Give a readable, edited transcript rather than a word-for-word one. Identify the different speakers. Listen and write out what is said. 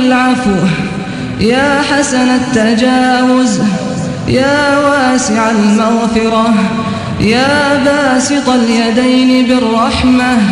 Speaker 1: العفو، يا حسن التجاوز، يا واسع المغفرة، يا باسط اليدين بالرحمة.